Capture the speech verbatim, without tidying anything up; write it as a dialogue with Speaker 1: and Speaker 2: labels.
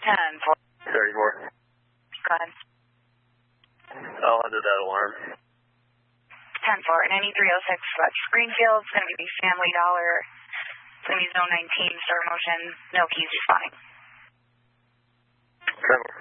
Speaker 1: ten four.
Speaker 2: thirty-four.
Speaker 1: Go ahead.
Speaker 2: I'll under that alarm.
Speaker 1: ten four. ninety-three oh six West Greenfield. It's going to be Family Dollar. It's going to be zone nineteen, Star Motion. No keys responding.
Speaker 2: ten four.